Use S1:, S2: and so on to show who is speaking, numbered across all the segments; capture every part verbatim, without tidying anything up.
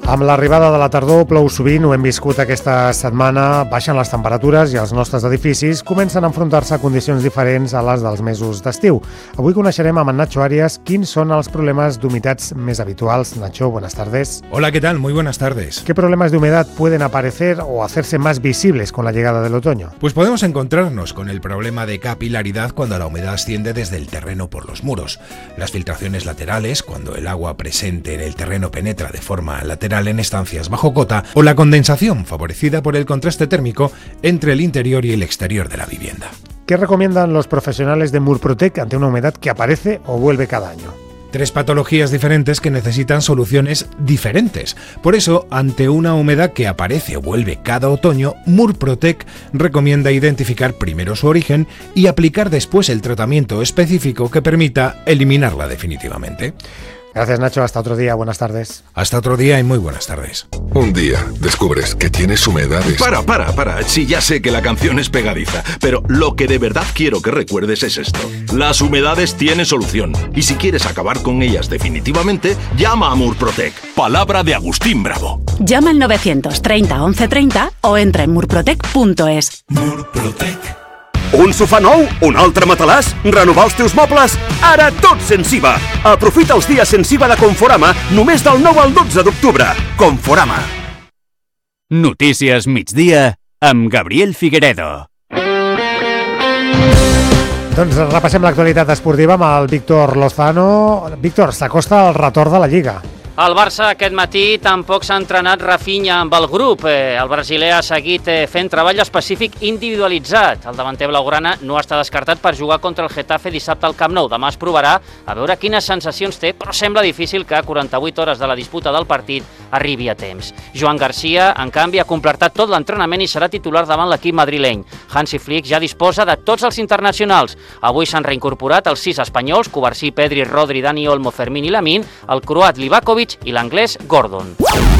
S1: Amb l'arribada de la tardor plou sovint, ho hem viscut aquesta setmana, baixen les temperatures i els nostres edificis comencen a enfrontar-se a condicions diferents a les dels mesos d'estiu. Avui coneixerem amb en Nacho Arias quins són els problemes d'humitats més habituals. Nacho, buenas tardes.
S2: Hola, ¿qué tal? Muy buenas tardes.
S1: ¿Qué problemas de humedad pueden aparecer o hacerse más visibles con la llegada del otoño?
S2: Pues podemos encontrarnos con el problema de capilaridad cuando la humedad asciende desde el terreno por los muros, las filtraciones laterales cuando el agua presente en el terreno penetra de forma lateral en estancias bajo cota, o la condensación favorecida por el contraste térmico entre el interior y el exterior de la vivienda.
S1: ¿Qué recomiendan los profesionales de Murprotec ante una humedad que aparece o vuelve cada año?
S2: Tres patologías diferentes que necesitan soluciones diferentes. Por eso, ante una humedad que aparece o vuelve cada otoño, Murprotec recomienda identificar primero su origen y aplicar después el tratamiento específico que permita eliminarla definitivamente.
S1: Gracias, Nacho. Hasta otro día. Buenas tardes.
S2: Hasta otro día y muy buenas tardes.
S3: Un día descubres que tienes humedades.
S4: Para, para, para. Sí, ya sé que la canción es pegadiza, pero lo que de verdad quiero que recuerdes es esto. Las humedades tienen solución. Y si quieres acabar con ellas definitivamente, llama a Murprotec. Palabra de Agustín Bravo.
S5: Llama al novecientos treinta once treinta o entra en murprotec punto es.
S4: Murprotec.
S6: Un sofà nou? Un altre matalàs? Renovar els teus mobles? Ara tot Sensiva! Aprofita els dies Sensiva de Conforama només del nou al dotze d'octubre. Conforama.
S7: Notícies migdia amb Gabriel Figueredo.
S1: Doncs repassem l'actualitat esportiva amb el Víctor Lozano. Víctor, s'acosta el retorn de la Lliga.
S8: El Barça aquest matí tampoc s'ha entrenat Rafinha amb el grup. El brasiler ha seguit fent treball específic individualitzat. El davanter blaugrana no està descartat per jugar contra el Getafe dissabte al Camp Nou. Demà es provarà a veure quines sensacions té, però sembla difícil que a quaranta-vuit hores de la disputa del partit arribi a temps. Joan Garcia, en canvi, ha completat tot l'entrenament i serà titular davant l'equip madrileny. Hansi Flick ja disposa de tots els internacionals. Avui s'han reincorporat els sis espanyols, Covarsí, Pedri, Rodri, Dani Olmo, Fermín i Lamine, el croat Livakovic i l'anglès Gordon.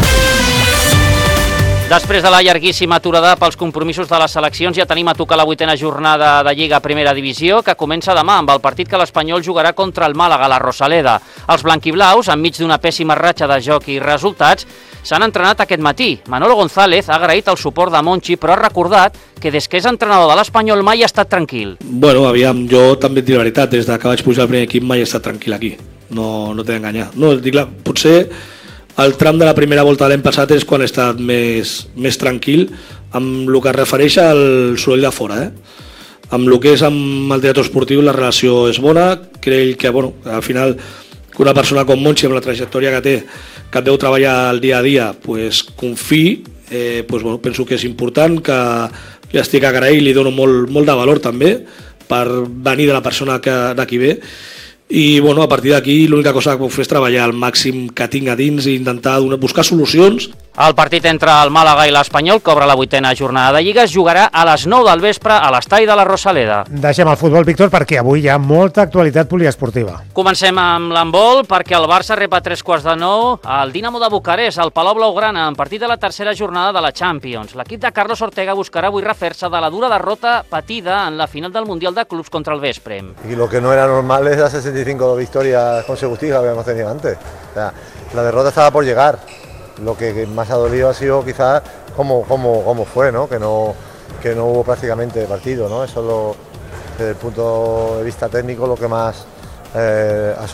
S8: Després de la llarguíssima aturada pels compromisos de les seleccions, ja tenim a tocar la vuitena jornada de Lliga a Primera Divisió, que comença demà amb el partit que l'Espanyol jugarà contra el Màlaga a la Rosaleda. Els blanquiblaus, enmig d'una pèssima ratxa de joc i resultats, s'han entrenat aquest matí. Manolo González ha agraït el suport de Monchi, però ha recordat que des que és entrenador de l'Espanyol mai ha estat tranquil.
S9: Bueno, aviam, jo també et dic la veritat, des que vaig pujar al primer equip mai he estat tranquil aquí. No, no t'he d'enganyar. No, dic, potser el tram de la primera volta de l'any passat és quan he estat més, més tranquil amb el que es refereix al soroll de fora. Eh? Amb el que és amb el director esportiu la relació és bona, crec que bueno, al final que una persona com Monchi amb la trajectòria que té, que et deu treballar el dia a dia, pues, confiï, eh, pues, bueno, penso que és important, que li estic agraït i li dono molt, molt de valor també per venir de la persona que, de qui ve. I bueno, a partir d'aquí l'única cosa que puc fer és treballar al màxim que tinc a dins i intentar donar, buscar solucions.
S8: El partit entre el Màlaga i l'Espanyol, que obre la vuitena jornada de Lliga, es jugarà a les nou del vespre a l'estadi de la Rosaleda.
S1: Deixem el futbol, Víctor, perquè avui hi ha molta actualitat poliesportiva.
S8: Comencem amb l'handbol, perquè el Barça rep a tres quarts de nou el Dinamo de Bucarest, al Palau Blaugrana, en partit de la tercera jornada de la Champions. L'equip de Carlos Ortega buscarà avui refer-se de la dura derrota patida en la final del Mundial de Clubs contra el Vesprem.
S10: Y lo que no era normal es las sesenta y cinco victorias consecutivas que habíamos tenido antes. O sea, la derrota estaba por llegar. Lo que más ha dolido ha sido quizás cómo, cómo, cómo fue, ¿no? Que no, que no hubo prácticamente partido, ¿no? Eso lo, desde el punto de vista técnico lo que más eh, ha